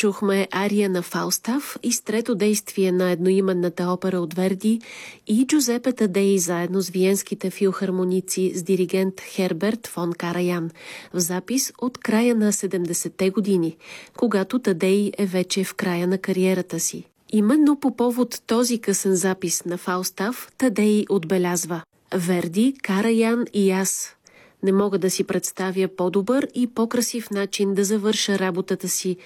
чухме ария на Фалстаф и с трето действие на едноименната опера от Верди и Джузепе Тадей заедно с виенските филхармоници с диригент Херберт фон Караян в запис от края на 70-те години, когато Тадей е вече в края на кариерата си. Именно по повод този късен запис на Фалстаф Тадей отбелязва: Верди, Караян и аз. Не мога да си представя по-добър и по-красив начин да завърша работата си